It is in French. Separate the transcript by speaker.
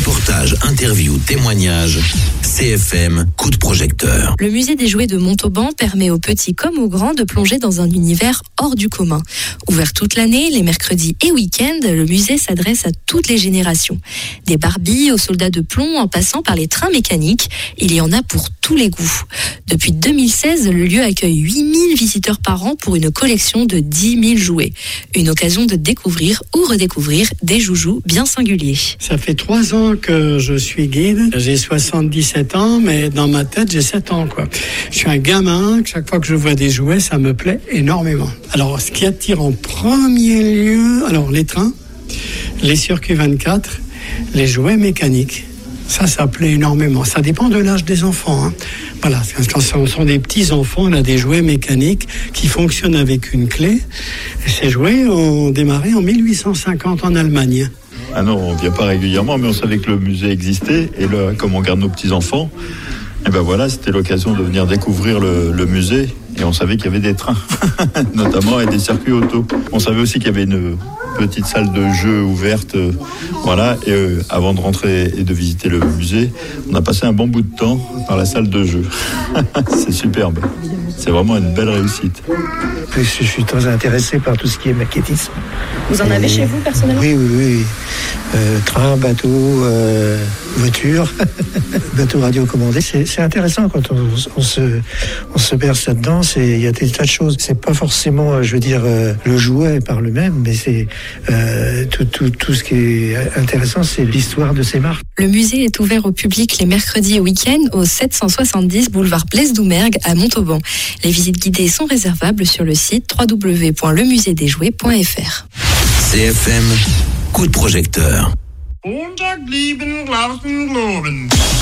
Speaker 1: Reportages, interviews, témoignages. CFM, coup de projecteur.
Speaker 2: Le musée des jouets de Montauban permet aux petits comme aux grands de plonger dans un univers hors du commun. Ouvert toute l'année, les mercredis et week-ends, le musée s'adresse à toutes les générations. Des Barbies aux soldats de plomb en passant par les trains mécaniques, il y en a pour tous les goûts. Depuis 2016, le lieu accueille 8000 visiteurs par an pour une collection de 10 000 jouets. Une occasion de découvrir ou redécouvrir des joujoux bien singuliers.
Speaker 3: Ça fait 3 ans que je suis guide. J'ai 77 ans, mais dans ma tête, j'ai 7 ans, quoi. Je suis un gamin. Chaque fois que je vois des jouets, ça me plaît énormément. Alors, ce qui attire en premier lieu, alors les trains, les circuits 24, les jouets mécaniques. Ça plaît énormément. Ça dépend de l'âge des enfants, hein. Voilà, quand ce sont des petits enfants, on a des jouets mécaniques qui fonctionnent avec une clé. Et ces jouets ont démarré en 1850 en Allemagne.
Speaker 4: Ah non, on ne vient pas régulièrement, mais on savait que le musée existait. Et là, comme on garde nos petits-enfants, et ben voilà, c'était l'occasion de venir découvrir le musée. Et on savait qu'il y avait des trains, notamment, et des circuits auto. On savait aussi qu'il y avait une petite salle de jeu ouverte. Voilà, et avant de rentrer et de visiter le musée, on a passé un bon bout de temps dans la salle de jeu. C'est superbe. C'est vraiment une belle réussite.
Speaker 5: Je suis très intéressé par tout ce qui est maquettisme.
Speaker 2: Vous en avez chez vous, personnellement ?
Speaker 5: Oui. Train, bateau, voiture, bateau radiocommandé. C'est intéressant quand on se berce là-dedans. Il y a des tas de choses. C'est pas forcément, le jouet par lui-même, mais c'est tout ce qui est intéressant, c'est l'histoire de ces marques.
Speaker 2: Le musée est ouvert au public les mercredis et week-ends au 770 boulevard Blaise Doumergue à Montauban. Les visites guidées sont réservables sur le site www.lemuseedesjouets.fr.
Speaker 1: CFM, coup de projecteur.
Speaker 6: Montag, lieben, Glauben, Globen.